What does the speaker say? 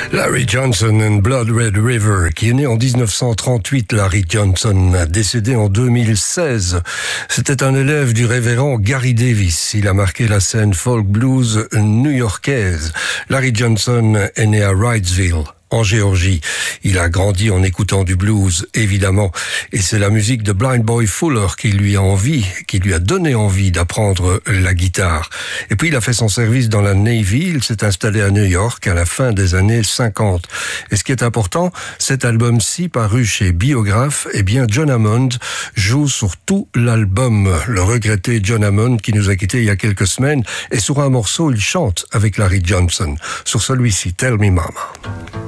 Larry Johnson and Blood Red River, qui est né en 1938, Larry Johnson, décédé en 2016. C'était un élève du révérend Gary Davis. Il a marqué la scène folk blues new-yorkaise. Larry Johnson est né à Wrightsville, en Géorgie. Il a grandi en écoutant du blues, évidemment. Et c'est la musique de Blind Boy Fuller qui lui a donné envie d'apprendre la guitare. Et puis il a fait son service dans la Navy. Il s'est installé à New York à la fin des années 50. Et ce qui est important, cet album-ci, paru chez Biograph, eh bien, John Hammond joue sur tout l'album. Le regretté John Hammond, qui nous a quittés il y a quelques semaines. Et sur un morceau, il chante avec Larry Johnson. Sur celui-ci, Tell Me Mama.